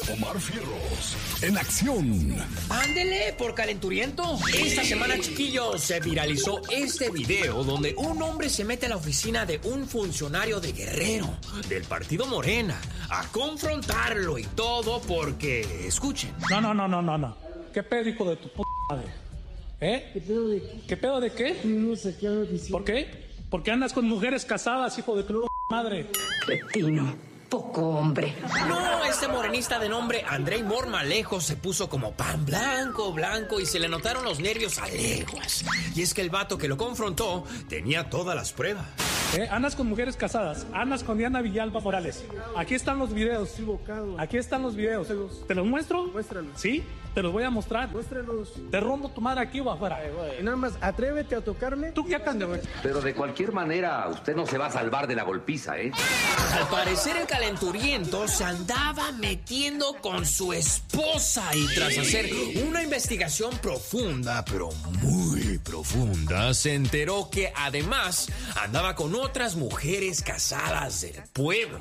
Omar Fierros, en acción. Ándele, por calenturiento. Esta semana, chiquillos, se viralizó este video donde un hombre se mete a la oficina de un funcionario de Guerrero, del partido Morena, a confrontarlo y todo porque, escuchen. No. ¿Qué pedo, hijo de tu puta madre? ¿Eh? ¿Qué pedo de qué? ¿Qué pedo de qué? No sé qué andas diciendo. ¿Por qué? Porque andas con mujeres casadas, hijo de tu madre. Cretino, poco hombre. No, este morenista de nombre Andrei Mormalejo se puso como pan blanco y se le notaron los nervios a leguas. Y es que el vato que lo confrontó tenía todas las pruebas. Andas con mujeres casadas, andas con Diana Villalba Morales. Aquí están los videos. Equivocado. Aquí están los videos. ¿Te los muestro? Muéstralos. ¿Sí? Te los voy a mostrar. Muéstralos. Te rompo tu madre aquí o afuera. Y nada más, atrévete a tocarme. Tú ya cantas, güey. Pero de cualquier manera, usted no se va a salvar de la golpiza, ¿eh? Al parecer el calenturiento se andaba metiendo con su esposa y tras hacer una investigación profunda, pero muy profunda, se enteró que además andaba con otras mujeres casadas del pueblo.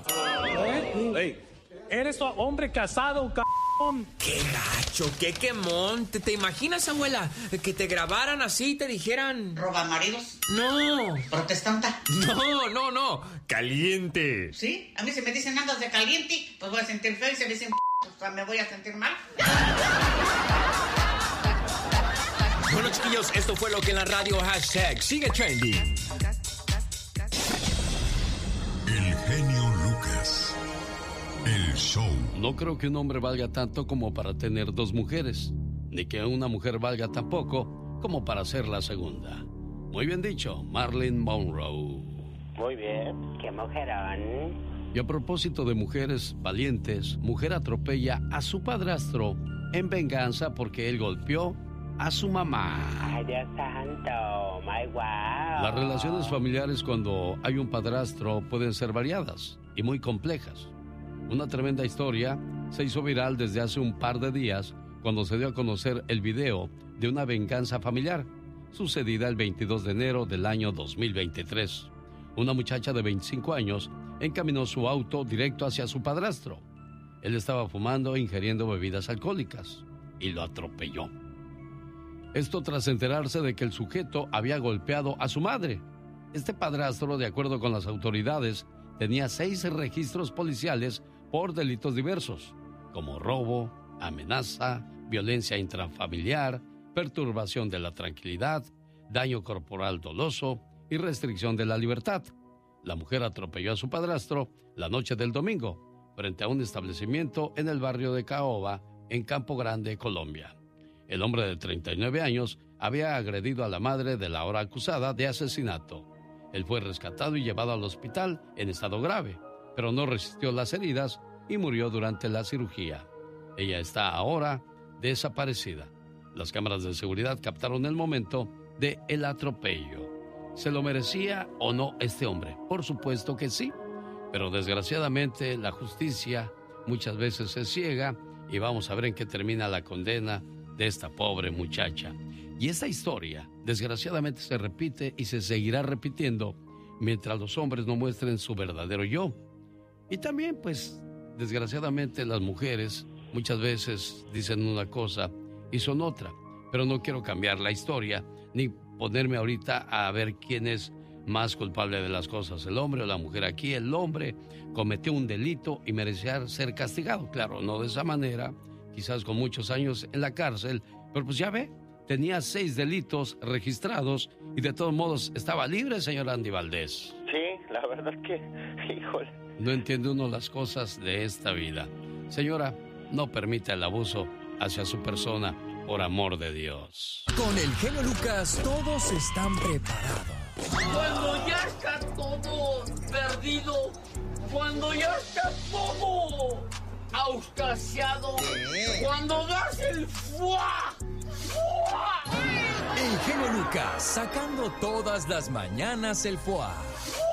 Eres hombre casado, cabrón. ¡Qué gacho! ¡Qué quemón! ¿Te imaginas, abuela, que te grabaran así y te dijeran... ¿Roba maridos? No. ¿Protestanta? No. Caliente. ¿Sí? A mí si me dicen andas de caliente, pues voy a sentir feo y si me dicen pues me voy a sentir mal. Bueno, chiquillos, esto fue lo que en la radio hashtag sigue trending. El genio Lucas. El show. No creo que un hombre valga tanto como para tener dos mujeres, ni que una mujer valga tan poco como para ser la segunda. Muy bien dicho, Marilyn Monroe. Muy bien, qué mujerón. Y a propósito de mujeres valientes, mujer atropella a su padrastro en venganza porque él golpeó a su mamá. Ay, Dios santo, my wow. Las relaciones familiares cuando hay un padrastro pueden ser variadas y muy complejas. Una tremenda historia se hizo viral desde hace un par de días cuando se dio a conocer el video de una venganza familiar sucedida el 22 de enero del año 2023. Una muchacha de 25 años encaminó su auto directo hacia su padrastro. Él estaba fumando e ingiriendo bebidas alcohólicas y lo atropelló. Esto tras enterarse de que el sujeto había golpeado a su madre. Este padrastro, de acuerdo con las autoridades, tenía 6 registros policiales por delitos diversos, como robo, amenaza, violencia intrafamiliar, perturbación de la tranquilidad, daño corporal doloso y restricción de la libertad. La mujer atropelló a su padrastro la noche del domingo, frente a un establecimiento en el barrio de Caoba, en Campo Grande, Colombia. El hombre de 39 años había agredido a la madre de la ahora acusada de asesinato. Él fue rescatado y llevado al hospital en estado grave, pero no resistió las heridas y murió durante la cirugía. Ella está ahora desaparecida. Las cámaras de seguridad captaron el momento de el atropello. ¿Se lo merecía o no este hombre? Por supuesto que sí, pero desgraciadamente la justicia muchas veces es ciega y vamos a ver en qué termina la condena de esta pobre muchacha. Y esta historia, desgraciadamente, se repite y se seguirá repitiendo mientras los hombres no muestren su verdadero yo. Y también, pues, desgraciadamente, las mujeres muchas veces dicen una cosa y son otra. Pero no quiero cambiar la historia ni ponerme ahorita a ver quién es más culpable de las cosas, el hombre o la mujer. Aquí el hombre cometió un delito y merecía ser castigado. Claro, no de esa manera, quizás con muchos años en la cárcel, pero pues ya ve, tenía 6 delitos registrados y de todos modos estaba libre, señor Andy Valdés. Sí, la verdad que, híjole. No entiende uno las cosas de esta vida. Señora, no permita el abuso hacia su persona, por amor de Dios. Con el genio Lucas todos están preparados. Cuando ya está todo perdido, cuando ya está todo auscasiado, cuando das el fuá. El genio Lucas sacando todas las mañanas el foie.